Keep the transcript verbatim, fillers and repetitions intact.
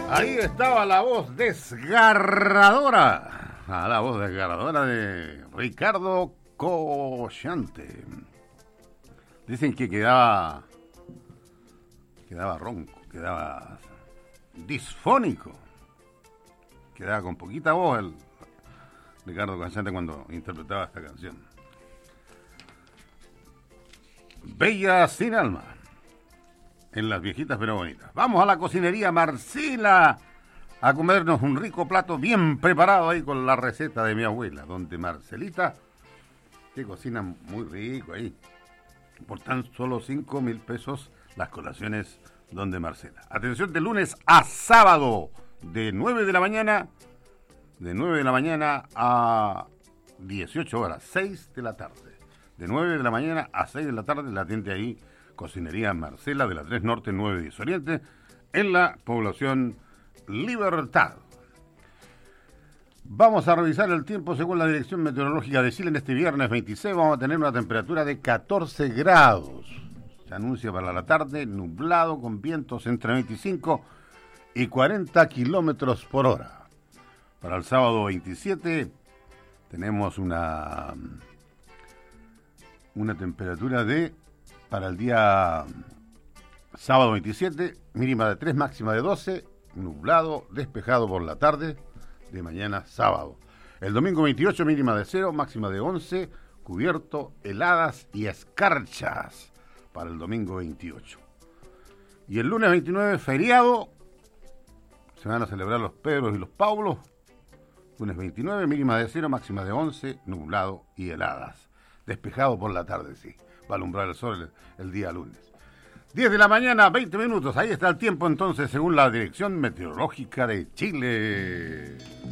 Ahí estaba la voz desgarradora, ah, la voz desgarradora de Ricardo Collante. Dicen que quedaba, quedaba ronco, quedaba disfónico, quedaba con poquita voz el Ricardo Collante cuando interpretaba esta canción. Bella sin alma. En las viejitas pero bonitas. Vamos a la cocinería Marcela a comernos un rico plato bien preparado ahí con la receta de mi abuela, donde Marcelita, que cocina muy rico ahí. Por tan solo cinco mil pesos las colaciones donde Marcela. Atención, de lunes a sábado, de nueve de la mañana, de nueve de la mañana a dieciocho horas, seis de la tarde. De nueve de la mañana a seis de la tarde la atiende ahí Cocinería Marcela de la tres Norte nueve diez Oriente, en la población Libertad. Vamos a revisar el tiempo según la Dirección Meteorológica de Chile. En este viernes veintiséis vamos a tener una temperatura de catorce grados. Se anuncia para la tarde nublado con vientos entre veinticinco y cuarenta kilómetros por hora. Para el sábado veintisiete tenemos una, una temperatura de... Para el día sábado veintisiete, mínima de tres, máxima de doce, nublado, despejado por la tarde de mañana sábado. El domingo veintiocho, mínima de cero, máxima de once, cubierto, heladas y escarchas para el domingo veintiocho. Y el lunes veintinueve, feriado, se van a celebrar los Pedros y los Paulos. Lunes veintinueve, mínima de cero, máxima de once, nublado y heladas. Despejado por la tarde, sí. Va a alumbrar el sol el, el día lunes. diez de la mañana, veinte minutos. Ahí está el tiempo entonces según la Dirección Meteorológica de Chile.